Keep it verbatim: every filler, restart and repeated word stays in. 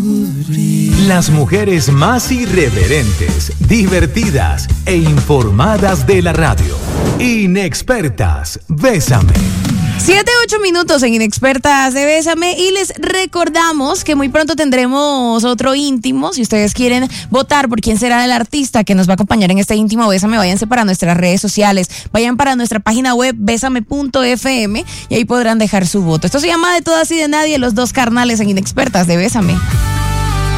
descubrir. Las mujeres más irreverentes, divertidas e informadas de la radio. Inexpertas, Bésame. Siete, ocho minutos en Inexpertas de Bésame y les recordamos que muy pronto tendremos otro íntimo. Si ustedes quieren votar por quién será el artista que nos va a acompañar en este íntimo Bésame, váyanse para nuestras redes sociales, vayan para nuestra página web bésame punto efe eme y ahí podrán dejar su voto. Esto se llama De Todas y de Nadie, los dos carnales en Inexpertas de Bésame.